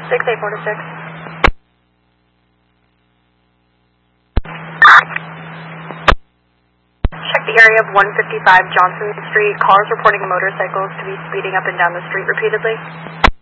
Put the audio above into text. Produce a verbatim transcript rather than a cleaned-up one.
six eight four six. Check the area of one fifty-five Johnson Street. Callers reporting motorcycles to be speeding up and down the street repeatedly.